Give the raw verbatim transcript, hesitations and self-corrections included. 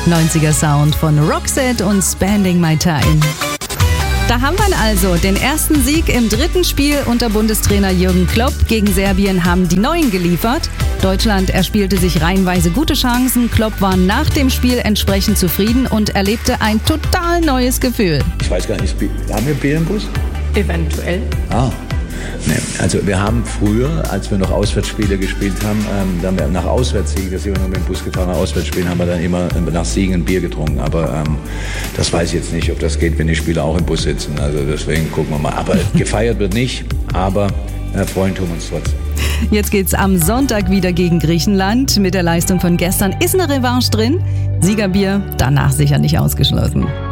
neunziger Sound von Roxette und Spending My Time. Da haben wir ihn also. Den ersten Sieg im dritten Spiel unter Bundestrainer Jürgen Klopp. Gegen Serbien haben die Neuen geliefert. Deutschland erspielte sich reihenweise gute Chancen. Klopp war nach dem Spiel entsprechend zufrieden und erlebte ein total neues Gefühl. Ich weiß gar nicht, haben wir Bier im Bus? Eventuell. Ah. Nee, also wir haben früher, als wir noch Auswärtsspiele gespielt haben, ähm, dann haben wir nach Auswärtssiegen, da sind wir noch mit dem Bus gefahren, nach Auswärtsspielen haben wir dann immer nach Siegen ein Bier getrunken. Aber ähm, das weiß ich jetzt nicht, ob das geht, wenn die Spieler auch im Bus sitzen. Also deswegen gucken wir mal. Aber gefeiert wird nicht, aber äh, freuen tun wir uns trotzdem. Jetzt geht's am Sonntag wieder gegen Griechenland. Mit der Leistung von gestern ist eine Revanche drin. Siegerbier danach sicher nicht ausgeschlossen.